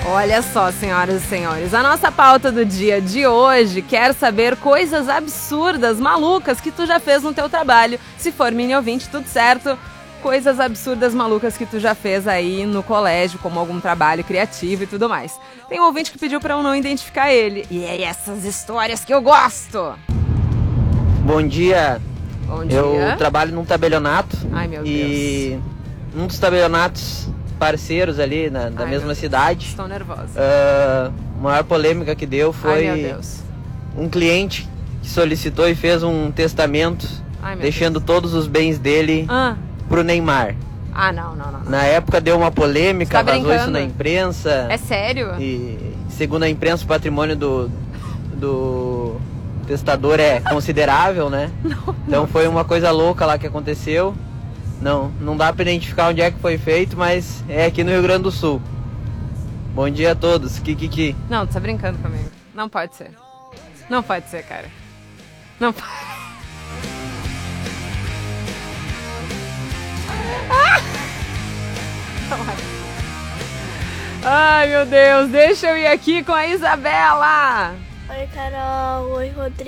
Olha só, senhoras e senhores, a nossa pauta do dia de hoje quer saber coisas absurdas, malucas que tu já fez no teu trabalho. Se for mini ouvinte, tudo certo. Coisas absurdas, malucas que tu já fez aí no colégio, como algum trabalho criativo e tudo mais. Tem um ouvinte que pediu pra eu não identificar ele. E é essas histórias que eu gosto. Bom dia. Bom dia. Eu trabalho num tabelionato. Ai, meu e um dos tabelionatos parceiros ali da mesma cidade. Estou nervosa. A maior polêmica que deu foi Ai, meu Deus. um cliente que solicitou e fez um testamento deixando todos os bens dele pro Neymar. Ah, não. Na época deu uma polêmica, tá vazou brincando? isso na imprensa. É sério? E segundo a imprensa, o patrimônio do testador é considerável, né? Então foi uma coisa louca lá que aconteceu. Não dá pra identificar onde é que foi feito, mas é aqui no Rio Grande do Sul. Bom dia a todos. Kikiki. Não, tu tá brincando comigo. Não pode ser. Não pode ser, cara. Não pode. Ai, meu Deus. Deixa eu ir aqui com a Isabela. Oi, Carol. Oi, Rodrigo.